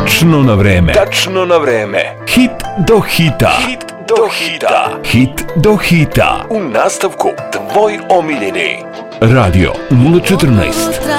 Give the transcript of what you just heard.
Tačno na vreme. Tačno na vreme. Hit do hita. Hit do hita. Hit do hita. U nastavku tvoj omiljeni Radio 014.